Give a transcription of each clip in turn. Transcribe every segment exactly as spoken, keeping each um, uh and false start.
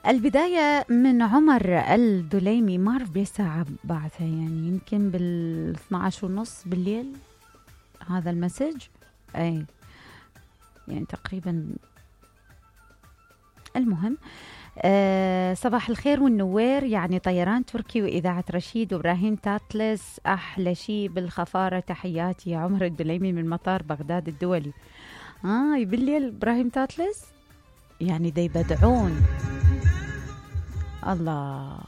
البداية من عمر الدليمي، ما أعرف بيش ساعة بعثها، يعني يمكن بال اثني عشر ونص بالليل هذا المسج. أي يعني تقريبا. المهم أه صباح الخير والنوير، يعني طيران تركي وإذاعة رشيد وإبراهيم تاتلس أحلى شيء بالخفارة. تحياتي يا عمر الدليمي من مطار بغداد الدولي. آه بالليل إبراهيم تاتلس يعني دي بدعون. الله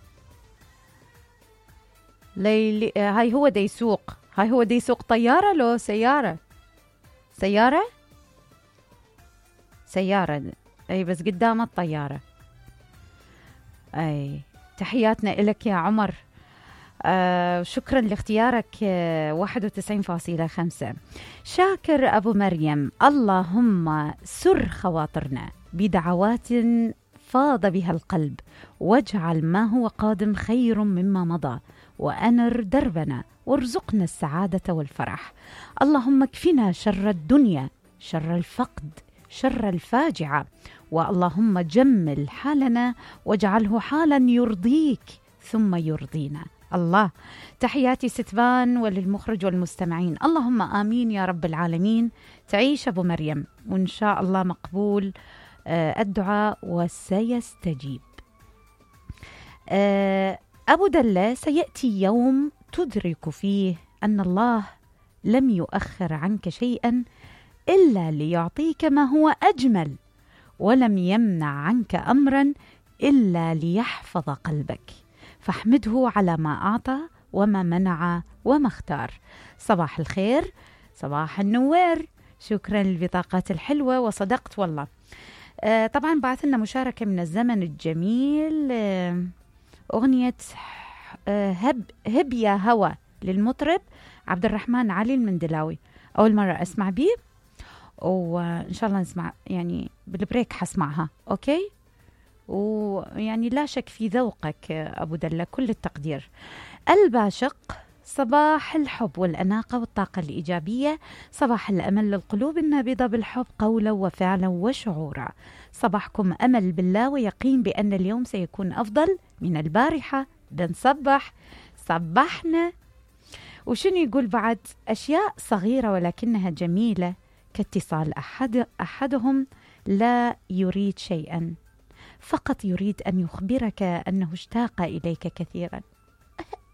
ليلي. هاي هو دي سوق هاي هو دي سوق طيارة لو سيارة سيارة سيارة أي بس قدام الطيارة. أي تحياتنا إلك يا عمر. آه شكرا لاختيارك. آه واحد وتسعين فاصلة خمسة. شاكر أبو مريم، اللهم سر خواطرنا بدعوات فاض بها القلب، واجعل ما هو قادم خير مما مضى، وأنر دربنا وارزقنا السعادة والفرح. اللهم اكفنا شر الدنيا، شر الفقد، شر الفاجعة، واللهم جمل حالنا واجعله حالا يرضيك ثم يرضينا. الله. تحياتي ستبان وللمخرج والمستمعين. اللهم آمين يا رب العالمين. تعيش أبو مريم، وإن شاء الله مقبول الدعاء وسيستجيب. أبو دلة، سيأتي يوم تدرك فيه أن الله لم يؤخر عنك شيئا إلا ليعطيك ما هو أجمل، ولم يمنع عنك أمرا إلا ليحفظ قلبك، فاحمده على ما أعطى وما منع وما اختار. صباح الخير، صباح النوير. شكرا للبطاقات الحلوة، وصدقت والله. آه طبعا بعث لنا مشاركة من الزمن الجميل، آه أغنية آه هب, هب يا هوى للمطرب عبد الرحمن علي المندلاوي. أول مرة أسمع بيه، وإن شاء الله نسمع يعني بالبريك حسمعها. أوكي، ويعني لا شك في ذوقك أبو دلة، كل التقدير. الباشق، صباح الحب والأناقة والطاقة الإيجابية، صباح الأمل للقلوب النابضة بالحب قولا وفعلا وشعورا. صباحكم أمل بالله ويقين بأن اليوم سيكون أفضل من البارحة. بنصبح صبحنا. وشنو يقول بعد؟ أشياء صغيرة ولكنها جميلة، كاتصال أحد أحدهم لا يريد شيئا، فقط يريد أن يخبرك أنه اشتاق إليك كثيرا.